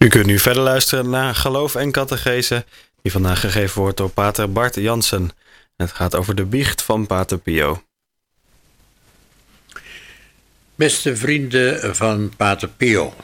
U kunt nu verder luisteren naar Geloof en Catechese, die vandaag gegeven wordt door pater Bart Jansen. Het gaat over de biecht van pater Pio. Beste vrienden van pater Pio.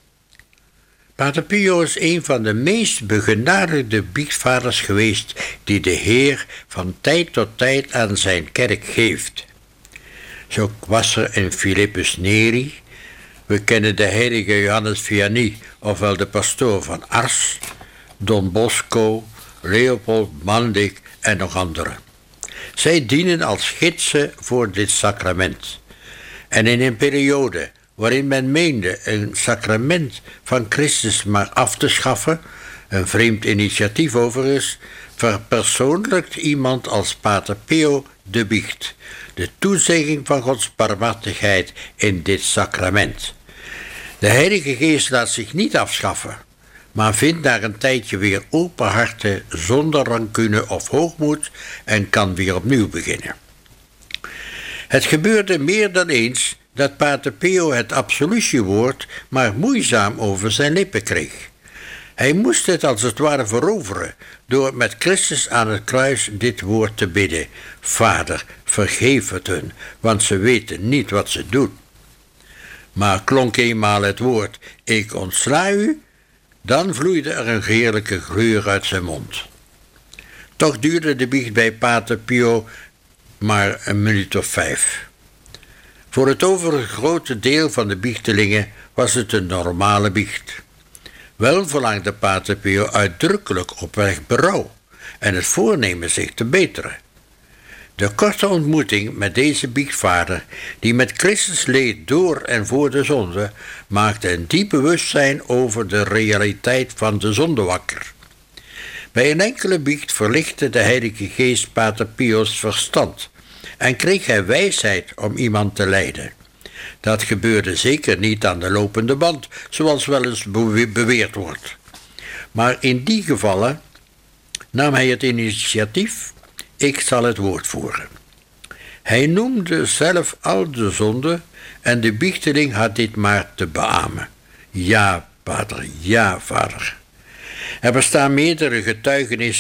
Pater Pio is een van de meest begenadigde biechtvaders geweest die de Heer van tijd tot tijd aan zijn kerk geeft. Zo was er in Philippus Neri. We kennen de heilige Johannes Vianney, ofwel de pastoor van Ars, Don Bosco, Leopold Mandik en nog anderen. Zij dienen als gidsen voor dit sacrament. En in een periode waarin men meende een sacrament van Christus maar af te schaffen, een vreemd initiatief overigens, verpersoonlijkt iemand als pater Pio de biecht, de toezegging van Gods barmhartigheid in dit sacrament. De Heilige Geest laat zich niet afschaffen, maar vindt na een tijdje weer open harten zonder rancune of hoogmoed en kan weer opnieuw beginnen. Het gebeurde meer dan eens dat pater Pio het absolutiewoord maar moeizaam over zijn lippen kreeg. Hij moest het als het ware veroveren door met Christus aan het kruis dit woord te bidden: Vader, vergeef het hun, want ze weten niet wat ze doen. Maar klonk eenmaal het woord: ik ontsla u, dan vloeide er een heerlijke geur uit zijn mond. Toch duurde de biecht bij pater Pio maar een minuut of 5. Voor het overgrote deel van de biechtelingen was het een normale biecht. Wel verlangde pater Pio uitdrukkelijk oprecht berouw en het voornemen zich te beteren. De korte ontmoeting met deze biechtvader, die met Christus leed door en voor de zonde, maakte een diep bewustzijn over de realiteit van de zonde wakker. Bij een enkele biecht verlichtte de Heilige Geest pater Pio's verstand en kreeg hij wijsheid om iemand te leiden. Dat gebeurde zeker niet aan de lopende band, zoals wel eens beweerd wordt. Maar in die gevallen nam hij het initiatief: ik zal het woord voeren. Hij noemde zelf al de zonden en de biechteling had dit maar te beamen. Ja, pater, ja, vader. Er bestaan meerdere getuigenissen